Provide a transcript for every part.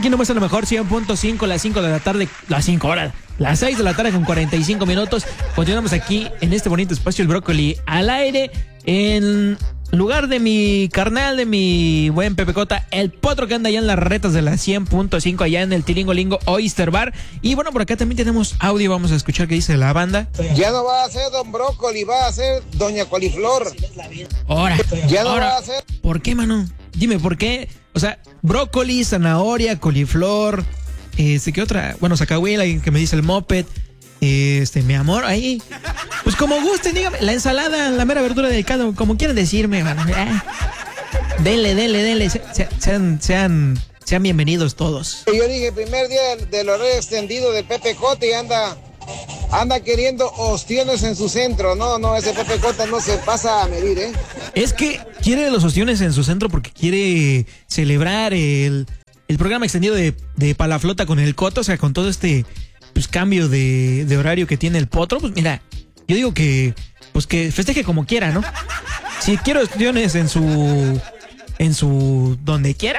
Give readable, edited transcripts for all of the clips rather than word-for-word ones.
Aquí nomás a lo mejor 100.5, las 5 de la tarde, las 5 horas, las 6 de la tarde con 45 minutos. Continuamos aquí en este bonito espacio, el brócoli al aire, en lugar de mi carnal, de mi buen Pepe Cota, el potro que anda allá en las retas de la 100.5, allá en el Tilingolingo Oyster Bar. Y bueno, por acá también tenemos audio, vamos a escuchar qué dice la banda. Ya no va a ser Don Brócoli, va a ser Doña Coliflor. Ahora, ya no va a ser. ¿Por qué, mano? Dime, ¿por qué? O sea, brócoli, zanahoria, coliflor, ¿qué otra? Bueno, zacahuila, que me dice el moped, mi amor, ahí. Pues como gusten, dígame, la ensalada, la mera verdura del caldo, como quieran decirme, mano. Denle, sean bienvenidos todos. Yo dije, primer día del horario extendido de Pepe Cota y anda queriendo ostiones en su centro. No, ese Pepe Cota no se pasa a medir, ¿eh? Es que quiere los ostiones en su centro porque quiere celebrar el programa extendido de Palaflota con el Coto, o sea, con todo este pues cambio de horario que tiene el potro. Pues mira, yo digo que pues que festeje como quiera, ¿no? Si quiere ostiones en su donde quiera,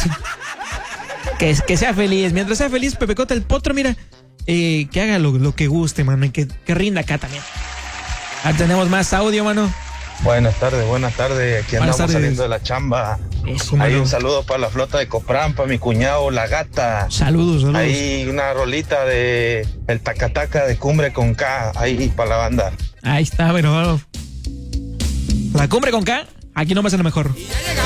que sea feliz. Mientras sea feliz Pepe Cota, el potro, mira, que haga lo que guste, mano, y que rinda acá también. Ahora tenemos más audio, mano. Buenas tardes. Aquí andamos saliendo de la chamba. Eso, Hay mano. un saludo para la flota de Copran, para mi cuñado, la gata. Saludos. Hay una rolita de el tacataca de Cumbre con K, ahí para la banda. Ahí está, pero la Cumbre con K, aquí nomás es lo mejor.